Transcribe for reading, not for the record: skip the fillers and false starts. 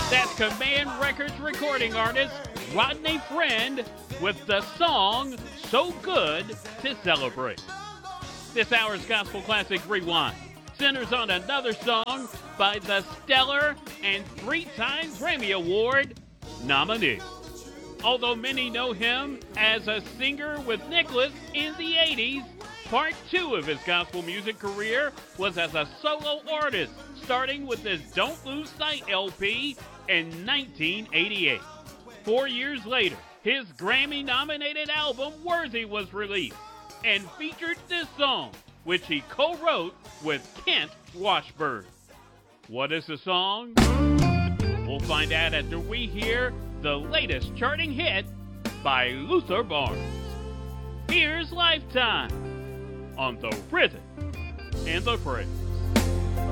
That's Command Records recording artist Rodney Friend with the song So Good to Celebrate. This hour's Gospel Classic Rewind centers on another song by the stellar and 3-time Grammy Award nominee. Although many know him as a singer with Nicholas in the 80s, part 2 of his gospel music career was as a solo artist, starting with his Don't Lose Sight LP in 1988. 4 years later, his Grammy-nominated album Worthy was released and featured this song, which he co-wrote with Kent Washburn. What is the song? We'll find out after we hear the latest charting hit by Luther Barnes. Here's Lifetime on The Rhythm and the Praise.